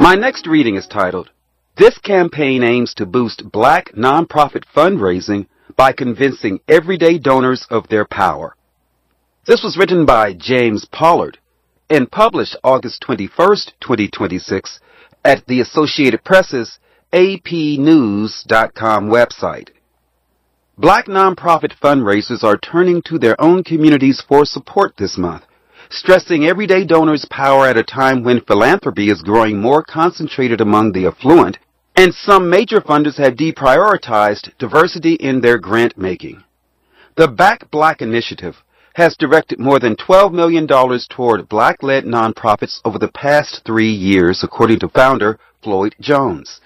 My next reading is titled, This Campaign Aims to Boost Black Nonprofit Fundraising by Convincing Everyday Donors of Their Power. This was written by James Pollard and published August 21st, 2026 at the Associated Press's apnews.com website. Black nonprofit fundraisers are turning to their own communities for support this month, stressing everyday donors' power at a time when philanthropy is growing more concentrated among the affluent, and some major funders have deprioritized diversity in their grant making. The Back Black initiative has directed more than $12 million toward Black-led nonprofits over the past 3 years, according to founder Floyd Jones.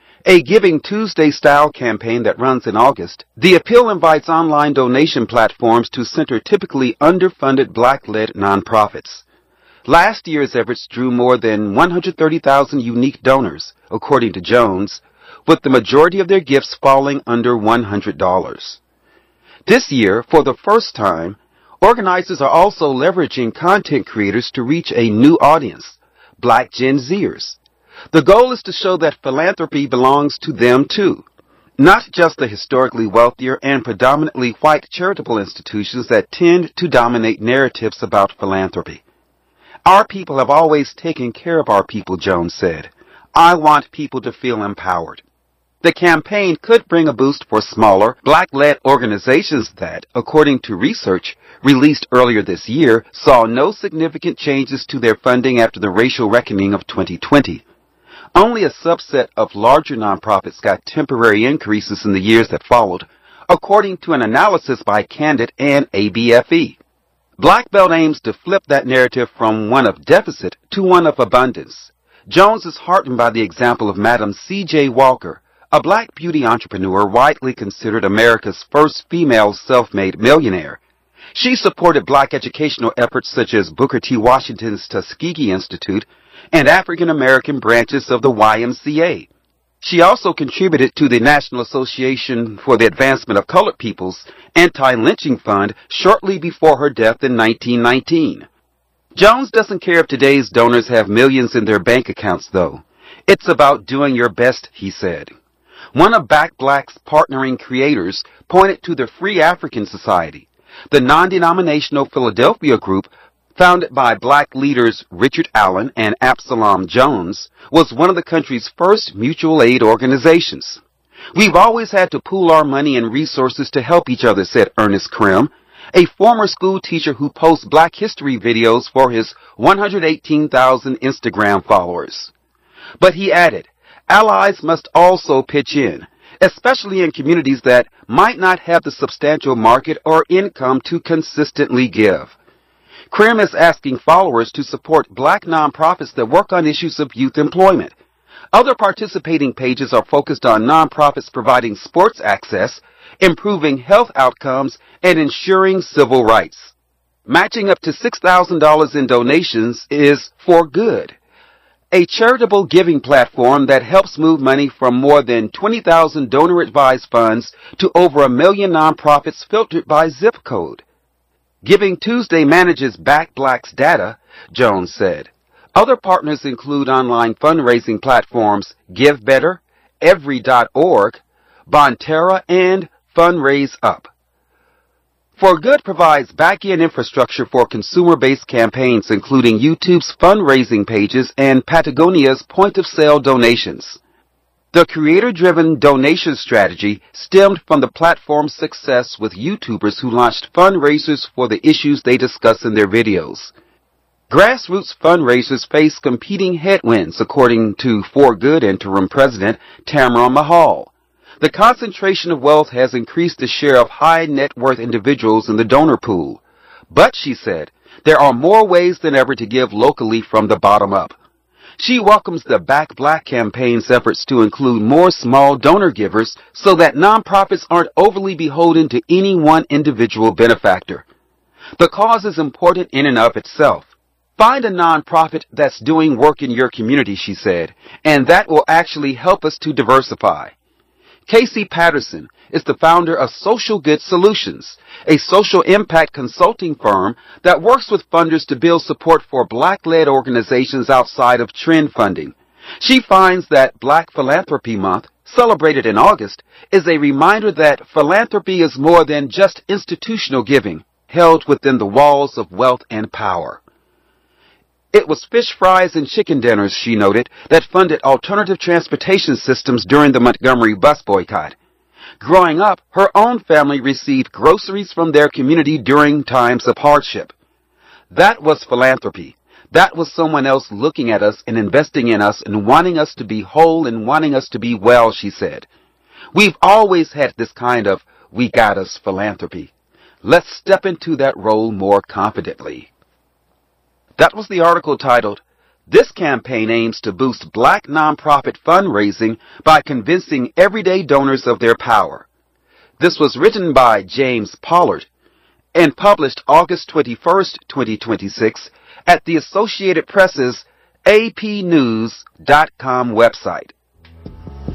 A Giving Tuesday-style campaign that runs in August, the appeal invites online donation platforms to center typically underfunded Black-led nonprofits. Last year's efforts drew more than 130,000 unique donors, according to Jones, with the majority of their gifts falling under $100. This year, for the first time, organizers are also leveraging content creators to reach a new audience, Black Gen Zers. The goal is to show that philanthropy belongs to them too, not just the historically wealthier and predominantly white charitable institutions that tend to dominate narratives about philanthropy. Our people have always taken care of our people, Jones said. I want people to feel empowered. The campaign could bring a boost for smaller, Black-led organizations that, according to research released earlier this year, saw no significant changes to their funding after the racial reckoning of 2020. Only a subset of larger nonprofits got temporary increases in the years that followed, according to an analysis by Candid and ABFE. Black Belt aims to flip that narrative from one of deficit to one of abundance. Jones is heartened by the example of Madam C.J. Walker, a Black beauty entrepreneur widely considered America's first female self-made millionaire. She supported Black educational efforts such as Booker T. Washington's Tuskegee Institute and African-American branches of the YMCA. She also contributed to the National Association for the Advancement of Colored People's Anti-Lynching Fund shortly before her death in 1919. Jones doesn't care if today's donors have millions in their bank accounts, though. It's about doing your best, he said. One of Back Black's partnering creators pointed to the Free African Society, the non-denominational Philadelphia group founded by Black leaders Richard Allen and Absalom Jones, was one of the country's first mutual aid organizations. We've always had to pool our money and resources to help each other, said Ernest Krim, a former school teacher who posts Black history videos for his 118,000 Instagram followers. But he added, allies must also pitch in, especially in communities that might not have the substantial market or income to consistently give. Krim is asking followers to support Black nonprofits that work on issues of youth employment. Other participating pages are focused on nonprofits providing sports access, improving health outcomes, and ensuring civil rights. Matching up to $6,000 in donations is For Good, a charitable giving platform that helps move money from more than 20,000 donor-advised funds to over 1 million nonprofits filtered by zip code. Giving Tuesday manages Back Black's data, Jones said. Other partners include online fundraising platforms GiveBetter, Every.org, Bonterra, and FundraiseUp. For Good provides back-end infrastructure for consumer-based campaigns, including YouTube's fundraising pages and Patagonia's point-of-sale donations. The creator-driven donation strategy stemmed from the platform's success with YouTubers who launched fundraisers for the issues they discuss in their videos. Grassroots fundraisers face competing headwinds, according to For Good interim president Tamara Mahal. The concentration of wealth has increased the share of high net worth individuals in the donor pool. But, she said, there are more ways than ever to give locally from the bottom up. She welcomes the Back Black campaign's efforts to include more small donor givers so that nonprofits aren't overly beholden to any one individual benefactor. The cause is important in and of itself. Find a nonprofit that's doing work in your community, she said, and that will actually help us to diversify. Casey Patterson is the founder of Social Good Solutions, a social impact consulting firm that works with funders to build support for Black-led organizations outside of trend funding. She finds that Black Philanthropy Month, celebrated in August, is a reminder that philanthropy is more than just institutional giving, held within the walls of wealth and power. It was fish fries and chicken dinners, she noted, that funded alternative transportation systems during the Montgomery bus boycott. Growing up, her own family received groceries from their community during times of hardship. That was philanthropy. That was someone else looking at us and investing in us and wanting us to be whole and wanting us to be well, she said. We've always had this kind of we got us philanthropy. Let's step into that role more confidently. That was the article titled, "This campaign aims to boost Black nonprofit fundraising by convincing everyday donors of their power." This was written by James Pollard and published August 21st, 2026 at the Associated Press's apnews.com website.